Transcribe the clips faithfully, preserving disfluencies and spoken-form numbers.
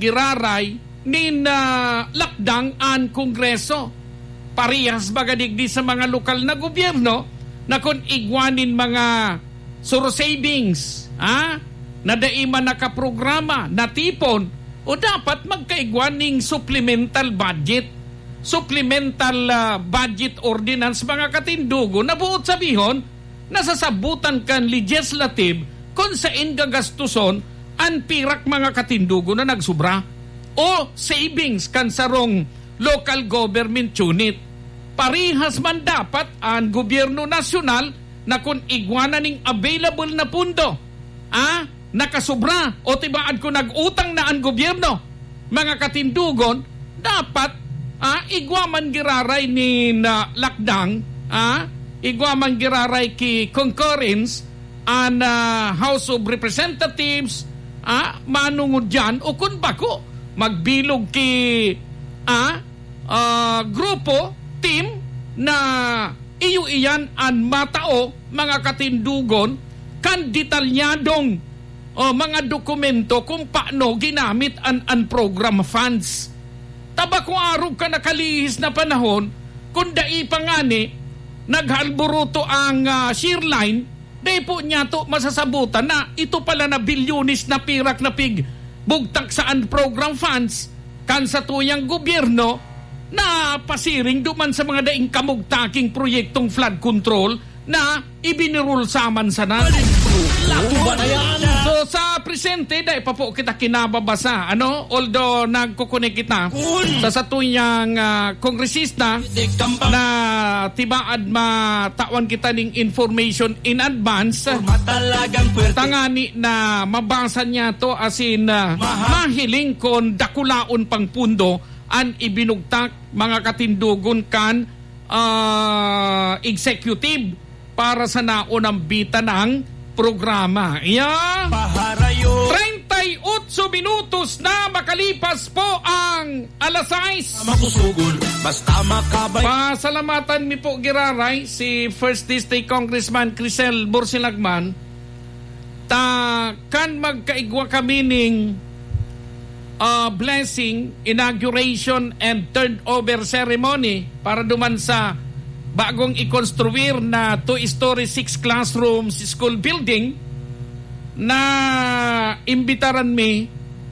giraray nin uh, lakdang an kongreso. Parehas bagadigdi sa mga lokal na gobyerno na kung igwanin mga suro savings, ha? Na daiman nakaprograma, natipon, o dapat magkaigwaning supplemental budget. Supplemental uh, budget ordinance mga katindugo na buot sabihon, nasasabutan kan legislative kung saan gagastuson ang pirak mga katindugo na nagsubra o savings kan sarong local government unit. Parihas man dapat ang gobyerno nasyonal na kung igwana ning available na pundo, ah, nakasubra o tibaan ko nag-utang na ang gobyerno, mga katindugon, dapat ah, igwaman giraray ni na lakdang, ah, igwaman giraray ki concurrence ang uh, House of Representatives, ah, manungod dyan o kung bako magbilog ki ah, uh, grupo, team na iyo iyan ang matao mga katindugon kan detalyadong o mga dokumento kung paano ginamit ang, ang program funds. Taba kung araw ka nakalihis na panahon kung dai pangani naghalburuto ang uh, shear line, dai po niya to masasabutan na ito pala na bilyonis na pirak na pig bugtak saan program funds kan sa tuyang gobyerno na pasiring duman sa mga daing kamugtaking proyektong flood control na ibinirul saman sana. So sa presente, dahil pa po kita kinababasa, ano? Although nagkukunik kita sa satuyang uh, kongresista na tibaad matawan kita ning information in advance, tangani na mabasa niya to as in uh, mahiling kon dakulaon pang pundo an ibinugtak mga katindugon kan uh, executive para sa naunang bita ng programa. Yeah. thirty-eight minutos na makalipas po ang alas sais. Pasalamatan mi po giraray si First District Congressman Crisel Borsilagman ta kan magkaigwa kami ning Uh, blessing, inauguration and turnover ceremony para duman sa bagong ikonstruir na two-story, six classrooms school building na imbitaran mi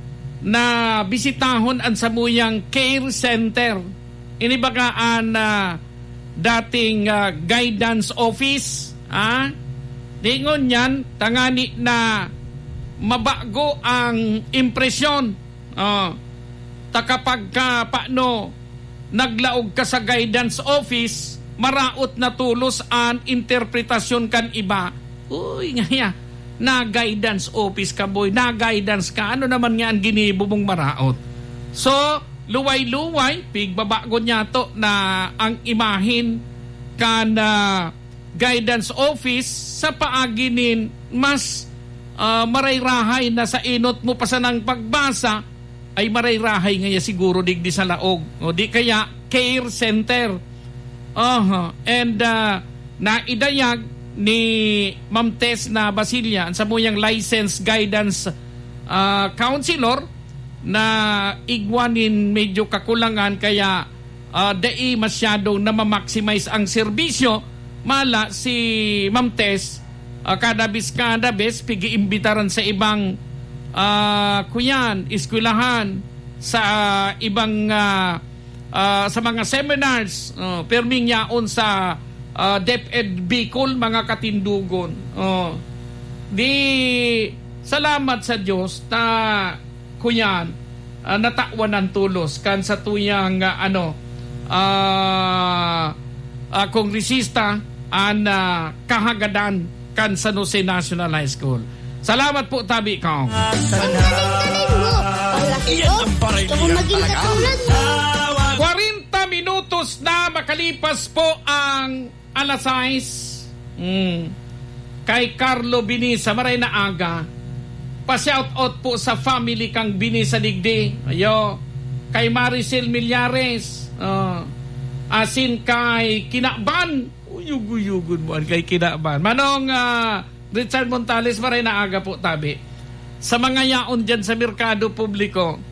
na bisitahon ang samuyang care center. Inibagaan na uh, dating uh, guidance office. Ah? Dingon yan, tangani na mabago ang impresyon. Uh, ta kapag ka paano naglaog ka sa guidance office, maraot na tulos ang interpretasyon kan iba. Uy, nga na guidance office ka boy, na guidance ka, ano naman nga ang ginibo mong maraot. So, luway-luway, pigbabago niya to na ang imahin kan uh, guidance office sa paaginin mas uh, marayrahay na sa inot mo pa sa nang pagbasa ay marayrahay ngayon siguro digdi sa laog. O di kaya care center. Uh-huh. And uh, naidayag ni Ma'am Tess na Basilia sa muyang licensed guidance uh, counselor na igwanin medyo kakulangan kaya uh, dai masyadong na ma-maximize ang serbisyo. Mala si Ma'am Tess uh, kadabis kadabis pigi-imbitaran sa ibang Uh, kuyan, eskwelahan sa uh, ibang uh, uh, sa mga seminars uh, perming yaon sa uh, DepEd Bicol mga katindugon. Uh, di salamat sa Diyos na kuyan uh, natawan ng tulos kan sa tuyang uh, ano uh, uh, kongresista an uh, kahagadan kan San Jose National High School. Salamat po, tabi ko. forty minutos na makalipas po ang alas sais. Mm. Kay Carlo Binisa, maray na aga. Pa-shoutout po sa family kang Binisa Digdi. Ayo. Kay Maricel Millares. Uh, asin kay Kinaban. Uyug-uyugun mo kay Kinaban. Manong... Uh, Richard Montales, maray na aga po tabi. Sa mga yaon dyan sa merkado publiko,